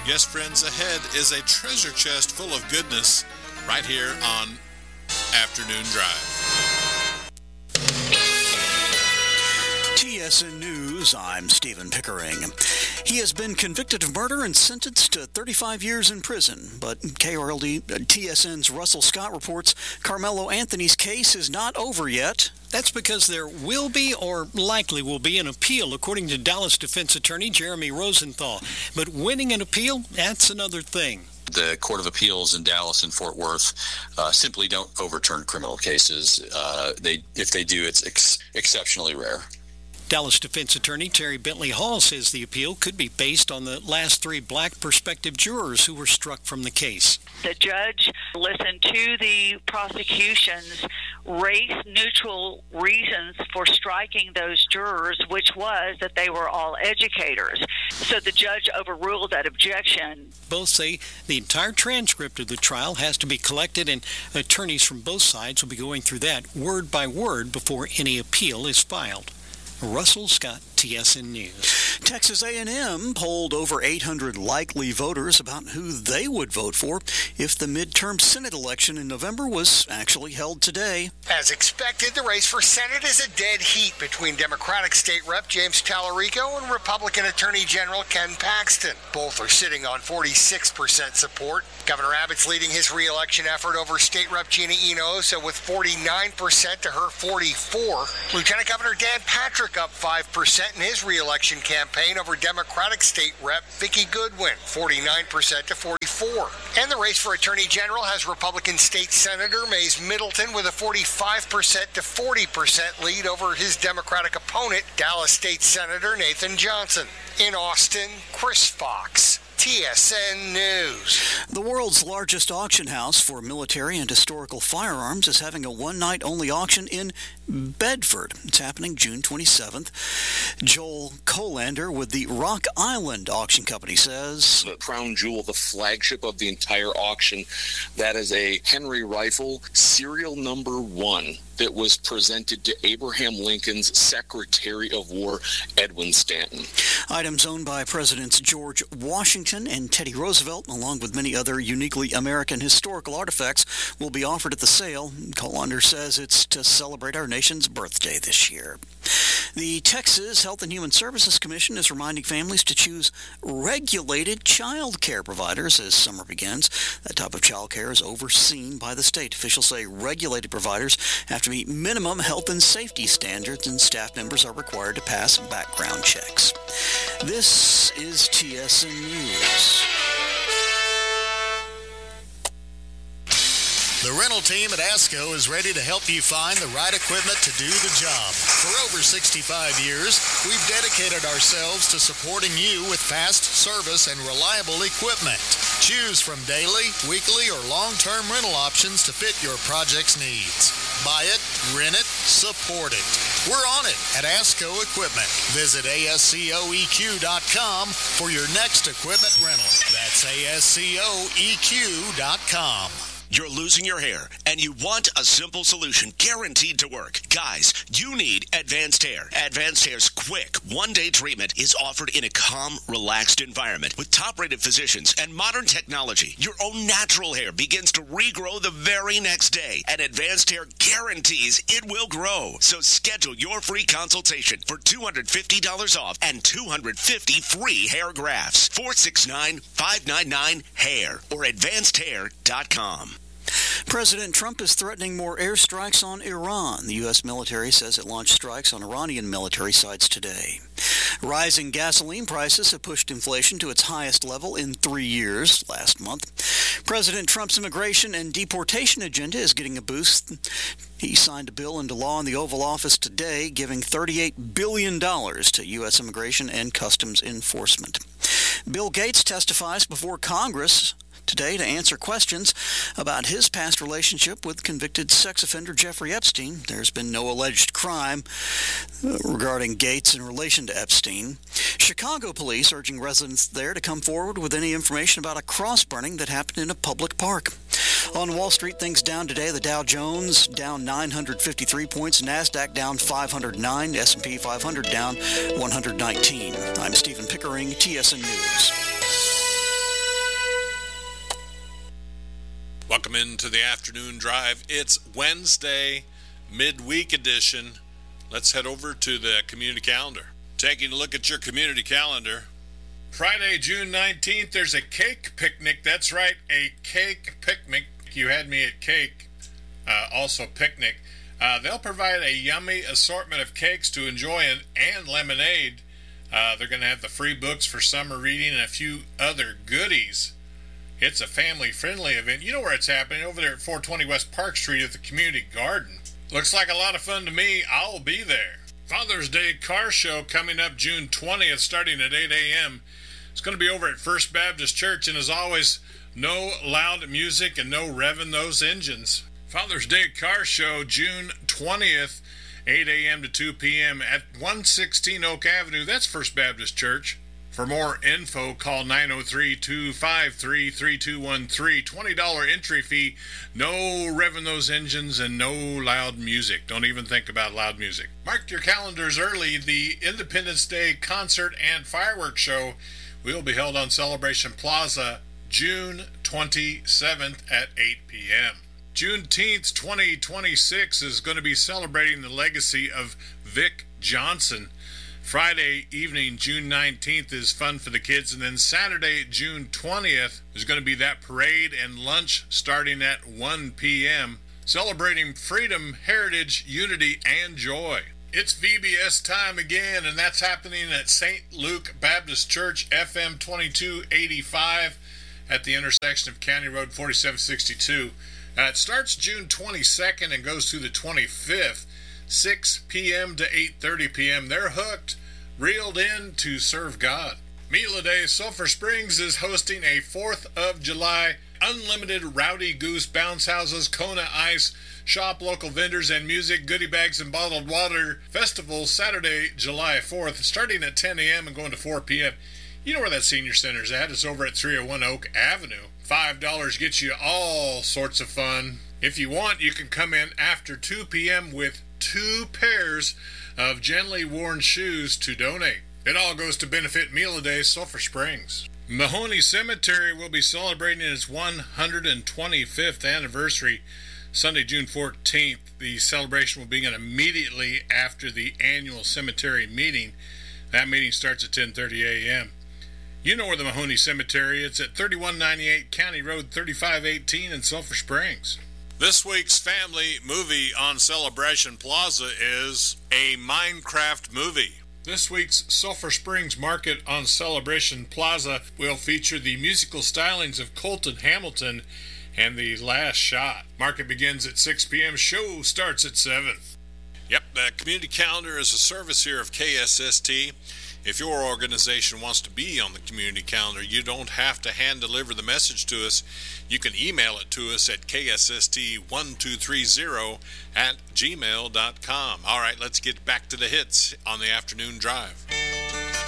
Yes, friends, ahead is a treasure chest full of goodness right here on Afternoon Drive. TSN News, I'm Stephen Pickering. He has been convicted of murder and sentenced to 35 years in prison. But KRLD TSN's Russell Scott reports Carmelo Anthony's case is not over yet. That's because there will be or likely will be an appeal, according to Dallas defense attorney Jeremy Rosenthal. But winning an appeal, that's another thing. The Court of Appeals in Dallas and Fort Worth simply don't overturn criminal cases. If they do, it's exceptionally rare. Dallas defense attorney Terry Bentley Hall says the appeal could be based on the last 3 black prospective jurors who were struck from the case. The judge listened to the prosecution's race-neutral reasons for striking those jurors, which was that they were all educators. So the judge overruled that objection. Both say the entire transcript of the trial has to be collected, and attorneys from both sides will be going through that word by word before any appeal is filed. Russell Scott, TSN News. Texas A&M polled over 800 likely voters about who they would vote for if the midterm Senate election in November was actually held today. As expected, the race for Senate is a dead heat between Democratic State Rep James Tallarico and Republican Attorney General Ken Paxton. Both are sitting on 46% support. Governor Abbott's leading his re-election effort over State Rep Gina Enosa with 49% to her 44%. Lieutenant Governor Dan Patrick up 5% in his re-election campaign over Democratic State Rep Vicki Goodwin, 49% to 44%. And the race for Attorney General has Republican State Senator Mays Middleton with a 45% to 40% lead over his Democratic opponent, Dallas State Senator Nathan Johnson. In Austin, Chris Fox, TSN News. The world's largest auction house for military and historical firearms is having a one-night-only auction in Bedford. It's happening June 27th. Joel Colander with the Rock Island Auction Company says, the crown jewel, the flagship of the entire auction, that is a Henry rifle, serial number 1, that was presented to Abraham Lincoln's Secretary of War, Edwin Stanton. Items owned by Presidents George Washington and Teddy Roosevelt, along with many other uniquely American historical artifacts, will be offered at the sale. Colander says it's to celebrate our nation's birthday this year. The Texas Health and Human Services Commission is reminding families to choose regulated child care providers as summer begins. That type of child care is overseen by the state. Officials say regulated providers have to meet minimum health and safety standards, and staff members are required to pass background checks. This is TSN News. The rental team at ASCO is ready to help you find the right equipment to do the job. For over 65 years, we've dedicated ourselves to supporting you with fast service and reliable equipment. Choose from daily, weekly, or long-term rental options to fit your project's needs. Buy it, rent it, support it. We're on it at ASCO Equipment. Visit ASCOEQ.com for your next equipment rental. That's ASCOEQ.com. You're losing your hair, and you want a simple solution guaranteed to work. Guys, you need Advanced Hair. Advanced Hair's quick, one-day treatment is offered in a calm, relaxed environment with top-rated physicians and modern technology. Your own natural hair begins to regrow the very next day, and Advanced Hair guarantees it will grow. So schedule your free consultation for $250 off and 250 free hair grafts. 469-599-HAIR or advancedhair.com. President Trump is threatening more airstrikes on Iran. The U.S. military says it launched strikes on Iranian military sites today. Rising gasoline prices have pushed inflation to its highest level in 3 years last month. President Trump's immigration and deportation agenda is getting a boost. He signed a bill into law in the Oval Office today, giving $38 billion to U.S. immigration and customs enforcement. Bill Gates testifies before Congress today to answer questions about his past relationship with convicted sex offender Jeffrey Epstein. There's been no alleged crime regarding Gates in relation to Epstein. Chicago police urging residents there to come forward with any information about a cross burning that happened in a public park. On Wall Street, things down today. The Dow Jones down 953 points, NASDAQ down 509, S&P 500 down 119. I'm Stephen Pickering, TSN News. Welcome into the afternoon drive. It's Wednesday, midweek edition. Let's head over to the community calendar. Taking a look at your community calendar. Friday, June 19th, there's a cake picnic. That's right, a cake picnic. You had me at cake, also picnic. They'll provide a yummy assortment of cakes to enjoy and lemonade. They're going to have the free books for summer reading and a few other goodies. It's a family-friendly event. You know where it's happening, over there at 420 West Park Street at the Community Garden. Looks like a lot of fun to me. I'll be there. Father's Day Car Show coming up June 20th, starting at 8 a.m. It's going to be over at First Baptist Church, and as always, no loud music and no revving those engines. Father's Day Car Show, June 20th, 8 a.m. to 2 p.m. at 116 Oak Avenue. That's First Baptist Church. For more info, call 903-253-3213. $20 entry fee, no revving those engines, and no loud music. Don't even think about loud music. Mark your calendars early. The Independence Day Concert and Fireworks Show will be held on Celebration Plaza June 27th at 8 p.m. Juneteenth 2026 is going to be celebrating the legacy of Vic Johnson. Friday evening, June 19th, is fun for the kids. And then Saturday, June 20th, is going to be that parade and lunch starting at 1 p.m. celebrating freedom, heritage, unity, and joy. It's VBS time again, and that's happening at St. Luke Baptist Church, FM 2285 at the intersection of County Road 4762. It starts June 22nd and goes through the 25th. 6 p.m. to 8:30 p.m. They're hooked, reeled in to serve God. Meal a Day Sulphur Springs is hosting a 4th of July unlimited Rowdy Goose bounce houses, Kona Ice, shop local vendors and music, goodie bags and bottled water festival Saturday, July 4th, starting at 10 a.m. and going to 4 p.m. You know where that senior center's at. It's over at 301 Oak Avenue. $5 gets you all sorts of fun. If you want, you can come in after 2 p.m. with 2 pairs of gently worn shoes to donate. It all goes to benefit Meal a Day Sulphur Springs. Mahoney Cemetery will be celebrating its 125th anniversary Sunday, June 14th. The celebration will begin immediately after the annual cemetery meeting. That meeting starts at 10:30 a.m. You know where the Mahoney Cemetery is. It's at 3198 County Road 3518 in Sulphur Springs. This week's family movie on Celebration Plaza is a Minecraft movie. This week's Sulphur Springs Market on Celebration Plaza will feature the musical stylings of Colton Hamilton and The Last Shot. Market begins at 6 p.m. Show starts at 7. Yep, the community calendar is a service here of KSST. If your organization wants to be on the community calendar, you don't have to hand deliver the message to us. You can email it to us at kSST1230@gmail.com. All right, let's get back to the hits on the afternoon drive.